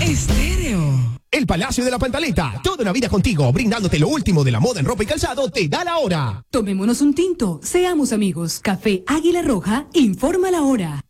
Estéreo. El Palacio de la Pantaleta, toda una vida contigo, brindándote lo último de la moda en ropa y calzado, te da la hora. Tomémonos un tinto, seamos amigos. Café Águila Roja, informa la hora.